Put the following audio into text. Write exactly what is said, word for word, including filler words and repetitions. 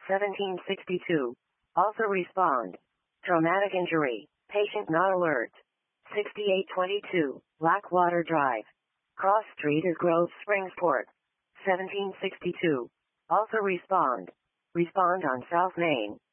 seventeen sixty-two. Also respond. Traumatic injury. Patient not alert. sixty-eight twenty-two. Blackwater Drive. Cross Street is Grove Springsport. seventeen sixty-two. Also respond. Respond on South Main.